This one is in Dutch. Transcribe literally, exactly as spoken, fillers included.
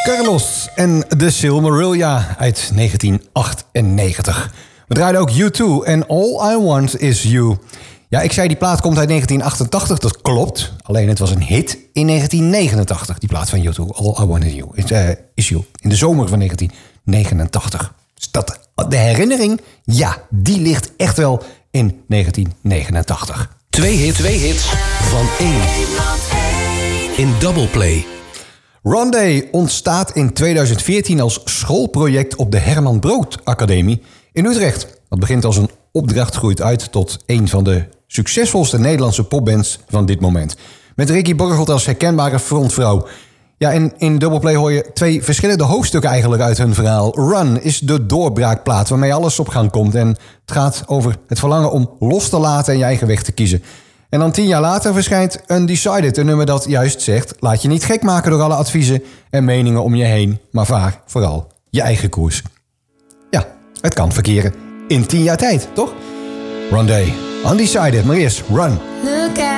Carlos en de Silmarillion uit negentien achtennegentig. We draaiden ook U twee en All I Want Is You. Ja, ik zei die plaat komt uit negentien achtentachtig, dat klopt. Alleen het was een hit in negentien negenentachtig, die plaat van U twee. All I Want Is You. Is, uh, is you. In de zomer van negentien negenentachtig. Is dat de herinnering? Ja, die ligt echt wel in negentien negenentachtig. Twee hits, twee hits van één. In Double Play. Rondé ontstaat in tweeduizend veertien als schoolproject op de Herman Brood Academie in Utrecht. Dat begint als een opdracht, groeit uit tot een van de succesvolste Nederlandse popbands van dit moment. Met Ricky Borgelt als herkenbare frontvrouw. Ja, en in Double Play hoor je twee verschillende hoofdstukken eigenlijk uit hun verhaal. Run is de doorbraakplaat waarmee alles op gang komt. En het gaat over het verlangen om los te laten en je eigen weg te kiezen. En dan tien jaar later verschijnt Undecided, een nummer dat juist zegt: laat je niet gek maken door alle adviezen en meningen om je heen, maar vaar vooral je eigen koers. Ja, het kan verkeren in tien jaar tijd, toch? Rondé, Undecided, maar eerst Run. Look at